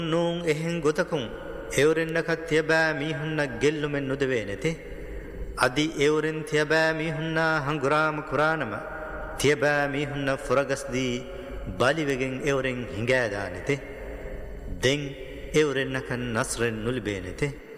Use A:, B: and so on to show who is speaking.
A: නූන් එහෙන් ගොතකුන් එවරෙන්නකත් තියබෑ මීහුන්නක් ගෙල්ලුමෙන් නුදවේ නැති අදි එවරෙන් තියබෑ මීහුන්නා හංගුරාම කුරානම තියබෑ මීහුන්න ෆුරගස්දී බලිවෙගෙන් එවරෙන් හිඟෑදා නැති දෙන් එවරෙන්නකන් නස්රෙන් නුලිබේ නැති